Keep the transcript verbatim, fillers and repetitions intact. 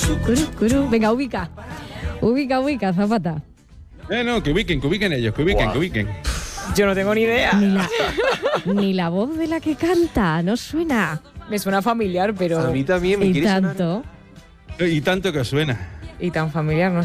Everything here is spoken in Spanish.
Curu, curu. Venga, ubica. Ubica, ubica, Zapata. Eh, no, que ubiquen, que ubiquen ellos, que ubiquen, Wow. que ubiquen. Yo no tengo ni idea. Ni la, ni la voz de la que canta, no suena. Me suena familiar, pero... A mí también me Y quiere sonar. tanto. Y tanto que os suena. Y tan familiar, no